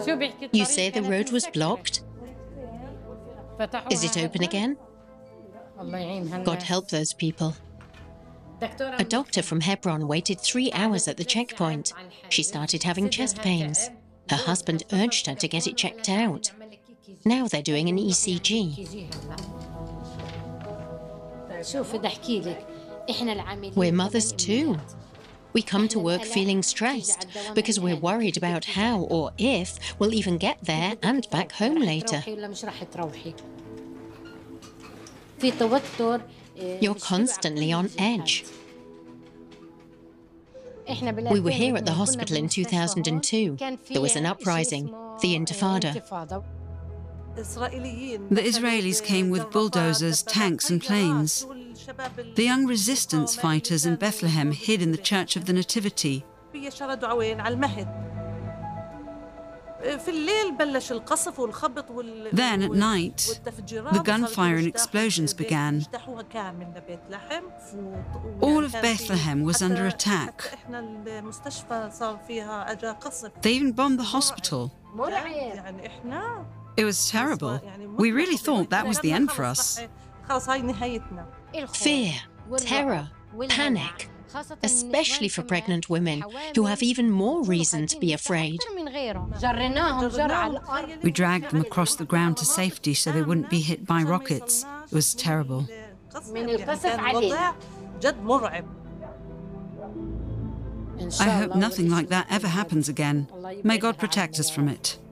You say the road was blocked? Is it open again? God help those people. A doctor from Hebron waited 3 hours at the checkpoint. She started having chest pains. Her husband urged her to get it checked out. Now they're doing an ECG. We're mothers too. We come to work feeling stressed because we're worried about how or if we'll even get there and back home later. You're constantly on edge. We were here at the hospital in 2002. There was an uprising, the Intifada. The Israelis came with bulldozers, tanks and planes. The young resistance fighters in Bethlehem hid in the Church of the Nativity. Then, at night, the gunfire and explosions began. All of Bethlehem was under attack. They even bombed the hospital. It was terrible. We really thought that was the end for us. Fear, terror, panic, especially for pregnant women who have even more reason to be afraid. We dragged them across the ground to safety so they wouldn't be hit by rockets. It was terrible. I hope nothing like that ever happens again. May God protect us from it.